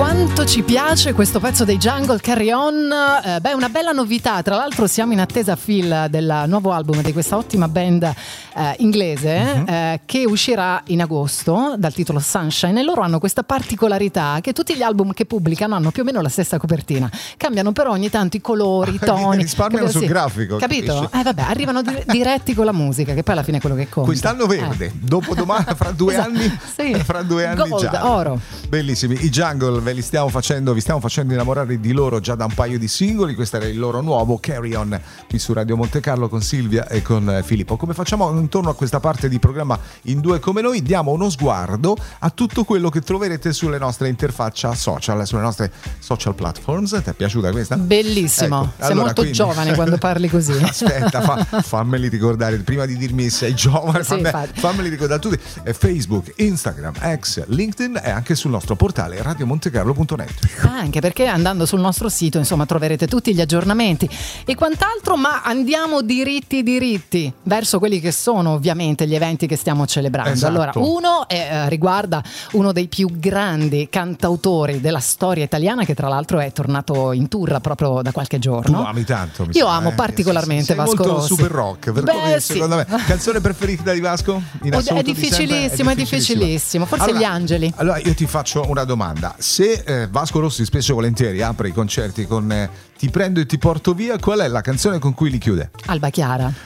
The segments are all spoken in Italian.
Quanto ci piace questo pezzo dei Jungle, Carry On. Una bella novità, tra l'altro siamo in attesa, Phil, del nuovo album di questa ottima band inglese che uscirà in agosto dal titolo Sunshine, e loro hanno questa particolarità che tutti gli album che pubblicano hanno più o meno la stessa copertina, cambiano però ogni tanto i colori, i toni, risparmiano sul grafico, capito? Arrivano diretti con la musica, che poi alla fine è quello che conta. Quest'anno verde, dopodomani, fra 2 anni, sì. Fra 2 anni Gold, giallo. oro. Bellissimi, i Jungle vi stiamo facendo innamorare di loro già da un paio di singoli. Questo era il loro nuovo Carry On qui su Radio Monte Carlo con Silvia e con Filippo. Come facciamo intorno a questa parte di programma in due come noi? Diamo uno sguardo a tutto quello che troverete sulle nostre interfaccia social, sulle nostre social platforms. Ti è piaciuta questa? Bellissimo, ecco, sei allora, molto giovane quando parli così. Aspetta, fammeli ricordare prima di dirmi sei giovane, sì, fammeli ricordare tutti. Facebook, Instagram, X, LinkedIn e anche sul nostro portale radiomontecarlo.net. Anche perché andando sul nostro sito, insomma, troverete tutti gli aggiornamenti e quant'altro, ma andiamo diritti verso quelli che sono ovviamente gli eventi che stiamo celebrando. Esatto. Allora, uno riguarda uno dei più grandi cantautori della storia italiana, che tra l'altro è tornato in tour proprio da qualche giorno. Tu ami tanto, Io amo particolarmente sei Vasco molto Rossi. super rock, per cui secondo me. Canzone preferita di Vasco? È difficilissimo, forse allora, Gli Angeli. Allora io ti faccio una domanda: se Vasco Rossi spesso e volentieri apre i concerti con Ti prendo e ti porto via, qual è la canzone con cui li chiude? Alba Chiara.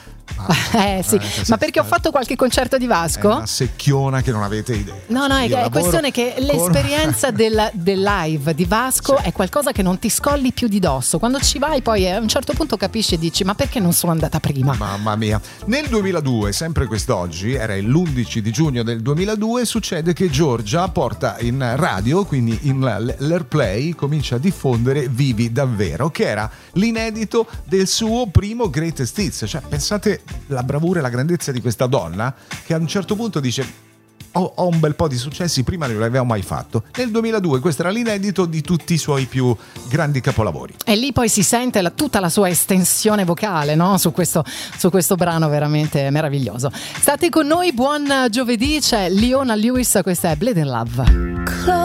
Ma perché ho fatto qualche concerto di Vasco? È una secchiona che non avete idea. No, è questione che l'esperienza del live di Vasco è qualcosa che non ti scolli più di dosso. Quando ci vai poi a un certo punto capisci e dici: ma perché non sono andata prima? Mamma mia. Nel 2002, sempre quest'oggi, era l'11 di giugno del 2002, succede che Giorgia porta in radio, quindi in l'Airplay, comincia a diffondere Vivi davvero, che era l'inedito del suo primo Greatest Hits. Cioè, pensate la bravura e la grandezza di questa donna, che a un certo punto dice: ho un bel po' di successi, prima non l'avevo mai fatto. Nel 2002 questo era l'inedito di tutti i suoi più grandi capolavori. E lì poi si sente tutta la sua estensione vocale, no? Su questo brano veramente meraviglioso. State con noi, buon giovedì, c'è Leona Lewis, questa è Bleed in Love.